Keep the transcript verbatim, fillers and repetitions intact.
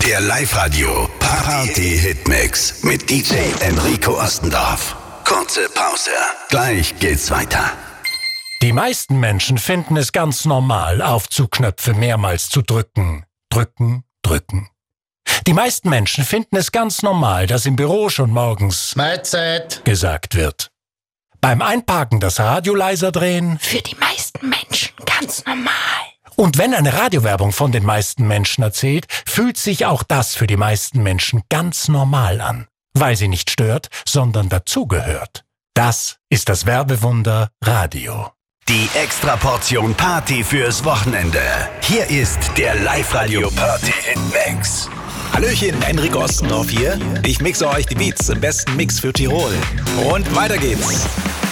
Der Live-Radio Party-Hitmix mit D J Enrico Ostendorf. Kurze Pause. Gleich geht's weiter. Die meisten Menschen finden es ganz normal, Aufzugknöpfe mehrmals zu drücken. Drücken, drücken. Die meisten Menschen finden es ganz normal, dass im Büro schon morgens Mahlzeit gesagt wird. Beim Einparken das Radio leiser drehen. Für die meisten Menschen ganz normal. Und wenn eine Radiowerbung von den meisten Menschen erzählt, fühlt sich auch das für die meisten Menschen ganz normal an. Weil sie nicht stört, sondern dazugehört. Das ist das Werbewunder Radio. Die Extraportion Party fürs Wochenende. Hier ist der Live-Radio Party-Hitmix. Hallöchen, Enrico Ostendorf hier. Ich mixe euch die Beats im besten Mix für Tirol. Und weiter geht's.